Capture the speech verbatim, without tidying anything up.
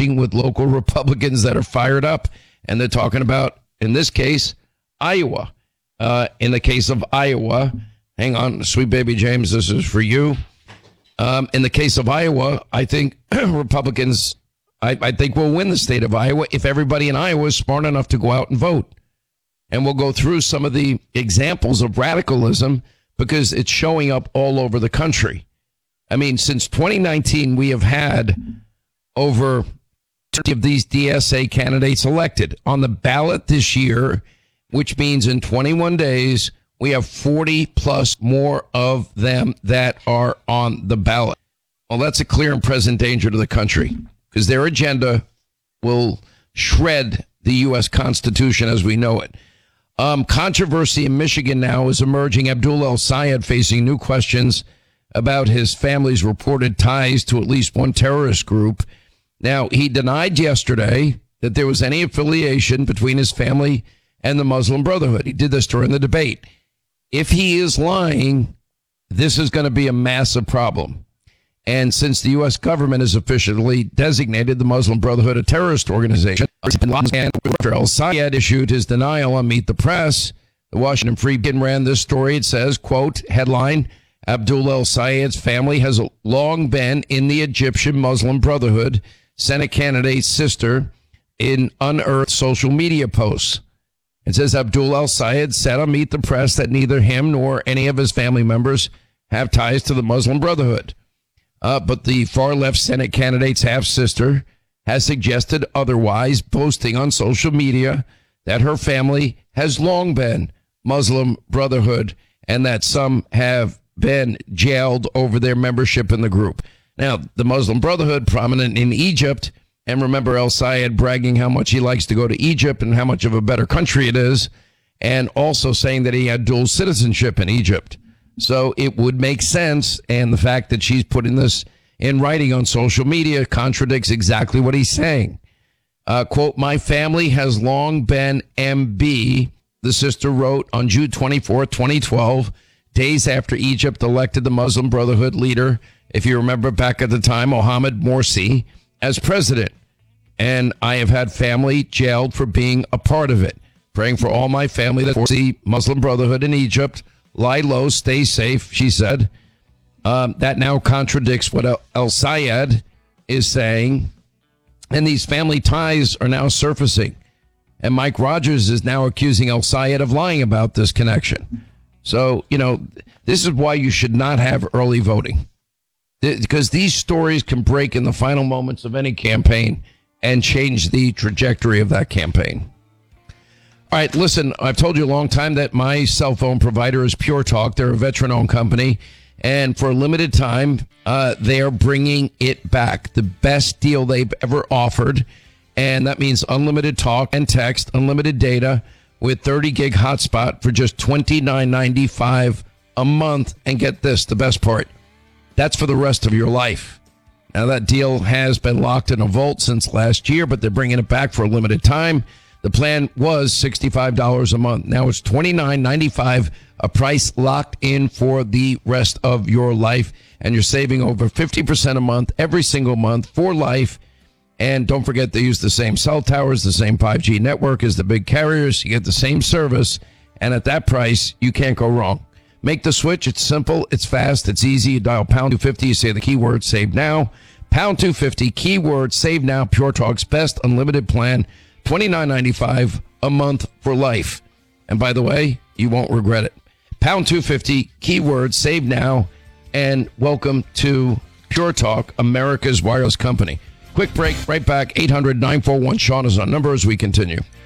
engaging with local Republicans that are fired up. And they're talking about, in this case, Iowa. Uh, in the case of Iowa, hang on, sweet baby James, this is for you. Um, in the case of Iowa, I think Republicans, I, I think will win the state of Iowa if everybody in Iowa is smart enough to go out and vote. And we'll go through some of the examples of radicalism because it's showing up all over the country. I mean, since twenty nineteen, we have had over thirty of these D S A candidates elected on the ballot this year, which means in twenty-one days, we have forty plus more of them that are on the ballot. Well, that's a clear and present danger to the country because their agenda will shred the U S Constitution as we know it. Um, controversy in Michigan now is emerging. Abdul El-Sayed facing new questions about his family's reported ties to at least one terrorist group. Now, he denied yesterday that there was any affiliation between his family and the Muslim Brotherhood. He did this during the debate. If he is lying, this is going to be a massive problem. And since the U S government has officially designated the Muslim Brotherhood a terrorist organization, after El-Sayed issued his denial on Meet the Press, the Washington Free Beacon ran this story. It says, quote, headline, Abdul El-Sayed's family has long been in the Egyptian Muslim Brotherhood, Senate candidate's sister, in unearthed social media posts. It says Abdul El-Sayed said on Meet the Press that neither him nor any of his family members have ties to the Muslim Brotherhood. Uh, but the far-left Senate candidate's half-sister has suggested otherwise, boasting on social media that her family has long been Muslim Brotherhood and that some have been jailed over their membership in the group. Now, the Muslim Brotherhood, prominent in Egypt, and remember El-Sayed bragging how much he likes to go to Egypt and how much of a better country it is, and also saying that he had dual citizenship in Egypt. So it would make sense, and the fact that she's putting this in writing on social media contradicts exactly what he's saying. Uh, quote, my family has long been M B, the sister wrote on June twenty-fourth, twenty twelve, days after Egypt elected the Muslim Brotherhood leader, if you remember back at the time, Mohamed Morsi, as president. And I have had family jailed for being a part of it. Praying for all my family that the Muslim Brotherhood in Egypt. Lie low, stay safe, she said. Um, that now contradicts what El- El-Sayed is saying. And these family ties are now surfacing. And Mike Rogers is now accusing El-Sayed of lying about this connection. So, you know, this is why you should not have early voting. Because these stories can break in the final moments of any campaign and change the trajectory of that campaign. All right, listen, I've told you a long time that my cell phone provider is Pure Talk. They're a veteran-owned company. And for a limited time, uh, they are bringing it back. The best deal they've ever offered. And that means unlimited talk and text, unlimited data with thirty gig hotspot for just twenty-nine ninety-five a month. And get this, the best part. That's for the rest of your life. Now, that deal has been locked in a vault since last year, but they're bringing it back for a limited time. The plan was sixty-five dollars a month. Now it's twenty-nine ninety-five, a price locked in for the rest of your life. And you're saving over fifty percent a month, every single month for life. And don't forget, they use the same cell towers, the same five G network as the big carriers. You get the same service. And at that price, you can't go wrong. Make the switch. It's simple. It's fast. It's easy. You dial pound two fifty. You say the keyword save now. Pound two fifty, keyword save now. Pure Talk's best unlimited plan. twenty-nine ninety-five a month for life. And by the way, you won't regret it. Pound two fifty, keyword save now. And welcome to Pure Talk, America's wireless company. Quick break, right back. eight hundred nine four one Sean is our number as we continue.